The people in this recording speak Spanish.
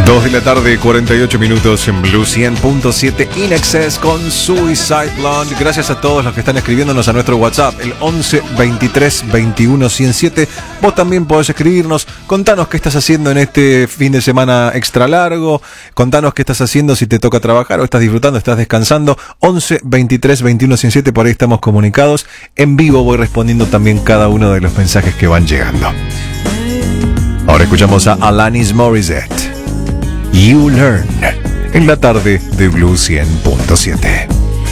2 de la tarde, 48 minutos en Blue 100.7 In Excess con Suicide Blonde. Gracias a todos los que están escribiéndonos a nuestro WhatsApp, el 11 23 21 107. Vos también podés escribirnos. Contanos qué estás haciendo en este fin de semana extra largo. Contanos qué estás haciendo, si te toca trabajar o estás disfrutando, estás descansando. 11 23 21 107, por ahí estamos comunicados. En vivo voy respondiendo también cada uno de los mensajes que van llegando. Ahora escuchamos a Alanis Morissette. You Learn, en la tarde de Blue 100.7.